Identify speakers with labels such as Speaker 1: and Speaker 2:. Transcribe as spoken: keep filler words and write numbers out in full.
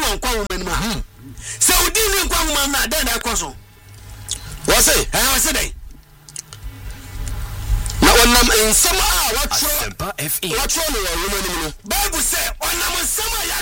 Speaker 1: nkwa woman ma se odi ni nkwa woman na den na ekoso
Speaker 2: wo say
Speaker 1: eh wo say dai
Speaker 2: na wonam ensama a watro
Speaker 3: Asempa F M
Speaker 2: watro no woman no
Speaker 1: Bible say onam nsama ya